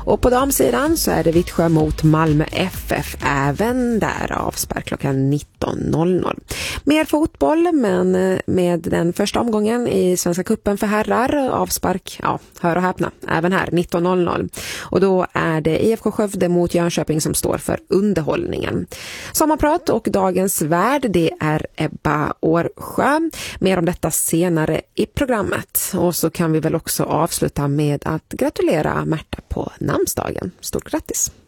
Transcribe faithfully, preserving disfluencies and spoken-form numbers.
Och på damsidan så är det Vittsjö mot Malmö F F, även där avspark klockan nitton noll noll. Mer fotboll, men med den första omgången i Svenska cupen för herrar, avspark, ja, hör och häpna, även här nitton noll noll. Och då är det I F K Skövde mot Jönköping som står för underhållningen. Sommarprat och dagens värd, det är Ebba Årsjö. Mer om detta senare i programmet. Och så kan vi väl också avsluta med att gratulera Märta på namnsdagen. Stort grattis!